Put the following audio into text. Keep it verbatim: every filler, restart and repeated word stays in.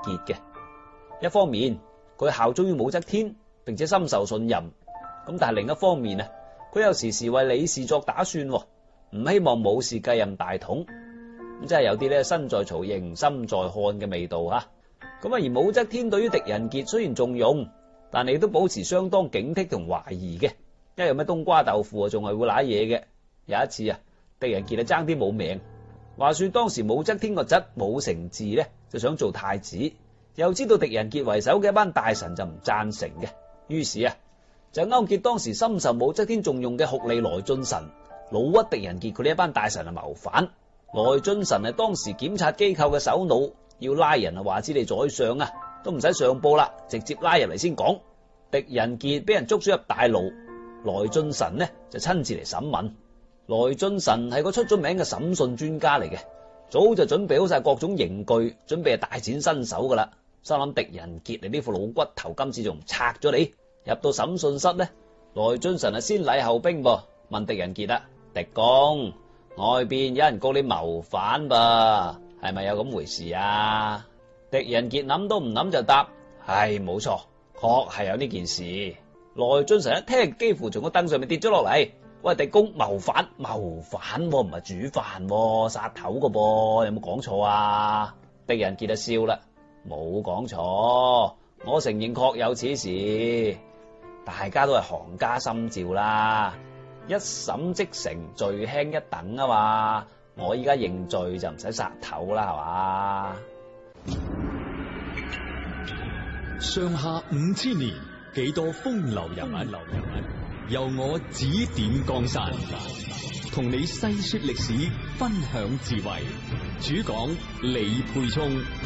傑嘅。一方面佢效忠於武則天，並且深受信任，咁但係另一方面啊，佢又時時為李氏作打算，唔希望武氏繼任大統，咁即係有啲咧身在曹營心在漢嘅味道吓。咁啊，而武則天對於狄仁傑雖然重用，但係都保持相當警惕同懷疑嘅，因為有咩冬瓜豆腐啊，仲係會瀨嘢嘅。有一次啊，狄仁傑啊爭啲冇命。話說當時武則天個侄武承嗣咧就想做太子，又知道狄仁傑為首嘅一班大臣就唔贊成嘅，於是啊就勾結當時深受武則天重用嘅酷吏來俊臣，老屈狄仁傑佢呢一班大臣啊謀反。來俊臣係當時檢察機構嘅首腦，要拉人啊話知你宰相啊，都唔使上報啦，直接拉入嚟先講。狄仁傑俾人捉咗入大牢，來俊臣呢就親自嚟審問。來俊臣係個出咗名嘅審訊專家嚟嘅，早就準備好晒各種刑具，準備係大展身手噶啦。心諗狄仁傑你呢副老骨頭，今次仲唔拆咗你？入到審訊室呢，來俊臣啊先禮後兵噃，問狄仁傑啊，狄公，外邊有人告你謀反噃，係咪有咁回事啊？狄仁傑諗都唔諗就答，係冇錯，確係有呢件事。來俊臣一聽，幾乎從個凳上面跌咗落嚟。喂，狄公，謀反謀反唔係煮飯殺頭噶噃，有冇講錯啊？狄仁傑就笑啦，冇講錯，我承認確有此事，大家都係行家心照啦，一審即成，罪輕一等啊嘛，我依家認罪就唔使殺頭啦，係嘛？ 上下五千年，幾多風流人物，由我指點江山，同你細說歷史，分享智慧。主講李沛聰。